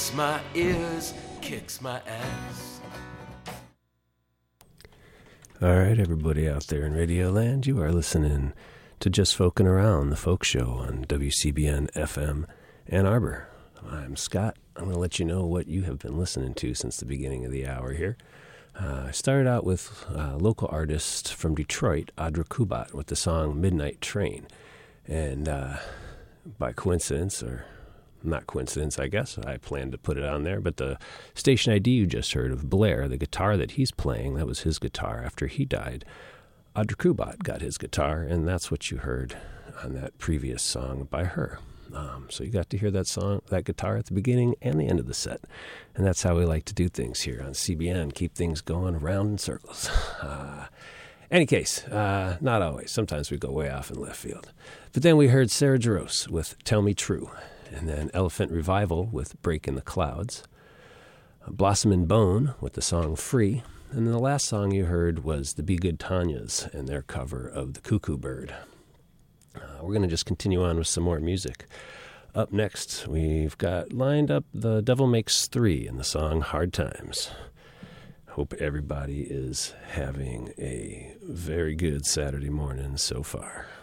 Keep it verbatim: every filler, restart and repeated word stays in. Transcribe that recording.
licks my ears, kicks my ass. All right, everybody out there in Radio Land, you are listening to Just Folkin' Around, the folk show on W C B N F M Ann Arbor. I'm Scott. I'm going to let you know what you have been listening to since the beginning of the hour here. Uh, I started out with a local artist from Detroit, Audra Kubat, with the song Midnight Train. And uh, by coincidence, or not coincidence, I guess, I planned to put it on there, but the station I D you just heard of Blair, the guitar that he's playing, that was his guitar after he died. Audra Kubat got his guitar, and that's what you heard on that previous song by her. Um, so you got to hear that song, that guitar at the beginning and the end of the set. And that's how we like to do things here on C B N, keep things going around in circles. Uh, any case, uh, not always. Sometimes we go way off in left field. But then we heard Sarah Jarosz with Tell Me True, and then Elephant Revival with Break in the Clouds, Blossom and Bone with the song Free, and then the last song you heard was the Be Good Tanyas and their cover of The Cuckoo Bird. Uh, we're going to just continue on with some more music. Up next, we've got lined up The Devil Makes Three and the song Hard Times. Hope everybody is having a very good Saturday morning so far.